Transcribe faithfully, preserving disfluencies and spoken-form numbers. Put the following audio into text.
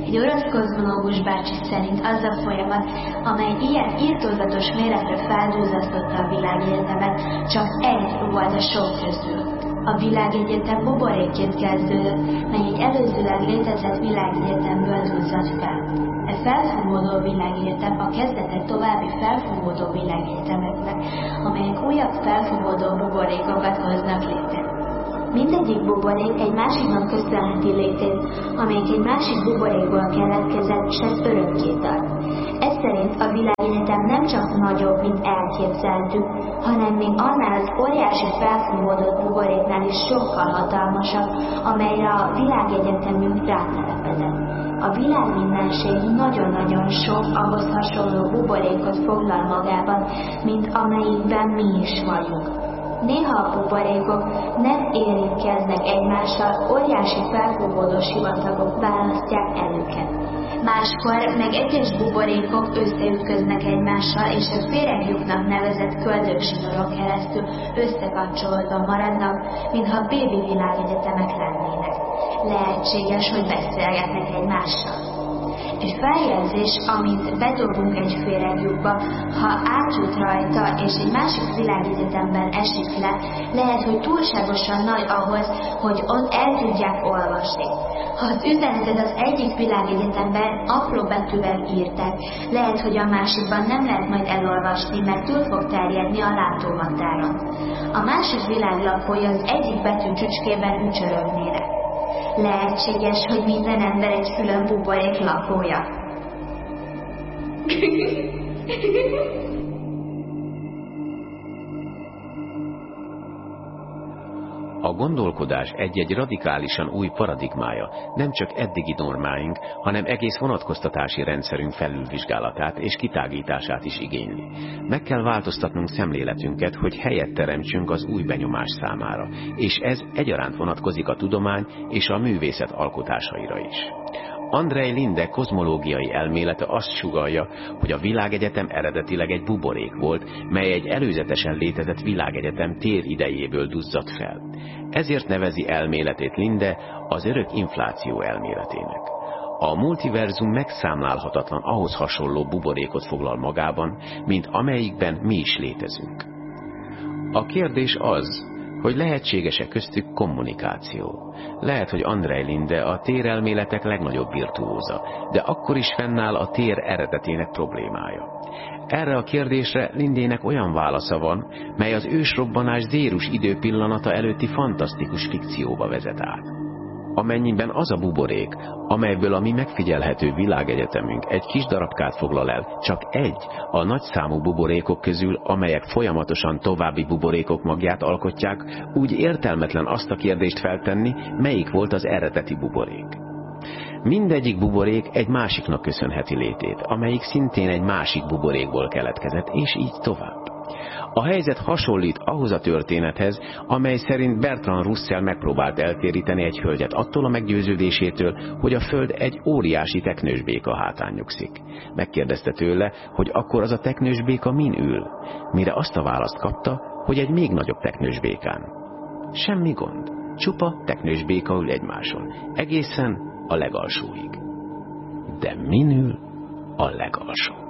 Egy orosz kozmológus bácsi szerint az a folyamat, amely ilyen irtózatos méretre felduzzasztotta a világegyetemet, csak egy volt a sok közül. A világegyetem buborékként kezdődött, mely egy előzőleg létezett világegyetemből duzzadt fel. E felfúvódó világegyetem a kezdete további felfúvódó világegyetemeknek, amelyek újabb felfúvódó buborékokat hoznak létre. Mindegyik buborék egy másiknak köszönheti létét, amelyik egy másik buborékból keletkezett, s ez örökké tart. Ez szerint a világegyetem nem csak nagyobb, mint elképzeltük, hanem még annál az óriási felfúvódott buboréknál is sokkal hatalmasabb, amelyre a világegyetemünk rátelepedett. A világmindenség nagyon-nagyon sok ahhoz hasonló buborékot foglal magában, mint amelyikben mi is vagyunk. Néha a buborékok nem érintkeznek egymással, óriási felfúvódó sivatagok választják el őket. Máskor meg egyes buborékok összeütköznek egymással, és a féregjuknak nevezett köldögzsinórok keresztül összekapcsolódva maradnak, mintha bébi világegyetemek lennének. Lehetséges, hogy beszélgetnek egymással. Egy feljelzés, amit bedobunk egy féregjukba, ha átjut rajta és egy másik világegyetemben esik le, lehet, hogy túlságosan nagy ahhoz, hogy ott el tudják olvasni. Ha az üzenetet az egyik világegyetemben apró betűvel írták, lehet, hogy a másikban nem lehet majd elolvasni, mert túl fog terjedni a látómatáron. A másik világ lakói az egyik betű csücskében ücsörögnének. Lehetséges, hogy minden ember egy külön buborék lakója. A gondolkodás egy-egy radikálisan új paradigmája nem csak eddigi normáink, hanem egész vonatkoztatási rendszerünk felülvizsgálatát és kitágítását is igényli. Meg kell változtatnunk szemléletünket, hogy helyet teremtsünk az új benyomás számára, és ez egyaránt vonatkozik a tudomány és a művészet alkotásaira is. Andrej Linde kozmológiai elmélete azt sugallja, hogy a világegyetem eredetileg egy buborék volt, mely egy előzetesen létezett világegyetem tér idejéből duzzadt fel. Ezért nevezi elméletét Linde az örök infláció elméletének. A multiverzum megszámlálhatatlan ahhoz hasonló buborékot foglal magában, mint amelyikben mi is létezünk. A kérdés az, hogy lehetséges-e köztük kommunikáció. Lehet, hogy Andrej Linde a térelméletek legnagyobb virtuóza, de akkor is fennáll a tér eredetének problémája. Erre a kérdésre Lindének olyan válasza van, mely az ősrobbanás zérus időpillanata előtti fantasztikus fikcióba vezet át. Amennyiben az a buborék, amelyből a mi megfigyelhető világegyetemünk egy kis darabkát foglal el, csak egy a nagyszámú buborékok közül, amelyek folyamatosan további buborékok magját alkotják, úgy értelmetlen azt a kérdést feltenni, melyik volt az eredeti buborék. Mindegyik buborék egy másiknak köszönheti létét, amelyik szintén egy másik buborékból keletkezett, és így tovább. A helyzet hasonlít ahhoz a történethez, amely szerint Bertrand Russell megpróbált eltéríteni egy hölgyet attól a meggyőződésétől, hogy a Föld egy óriási teknős béka hátán nyugszik. Megkérdezte tőle, hogy akkor az a teknős béka min ül, mire azt a választ kapta, hogy egy még nagyobb teknős békán. Semmi gond, csupa teknős béka ül egymáson, egészen a legalsóig. De min ül a legalsó?